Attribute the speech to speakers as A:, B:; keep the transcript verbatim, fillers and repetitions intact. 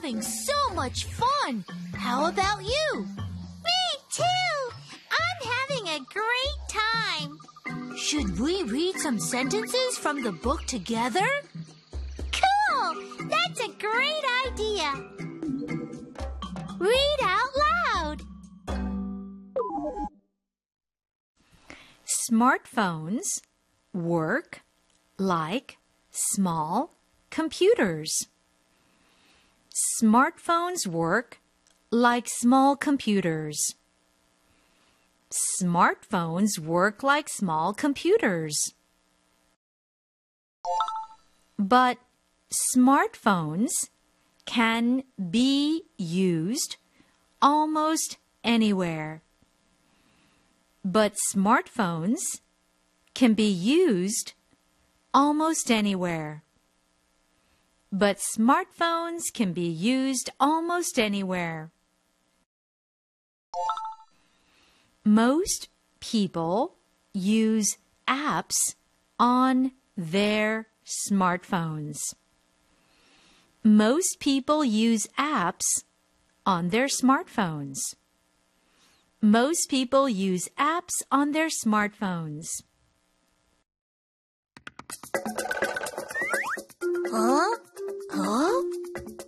A: having so much fun. How about you?
B: Me too! I'm having a great time.
A: Should we read some sentences from the book together?
B: Cool! That's a great idea. Read out loud.
C: Smartphones work like small computers. Smartphones work like small computers. Smartphones work like small computers. But smartphones can be used almost anywhere. But smartphones can be used almost anywhere. But smartphones can be used almost anywhere. Most people use apps on their smartphones. Most people use apps on their smartphones. Most people use apps on their smartphones.
B: Huh? Huh?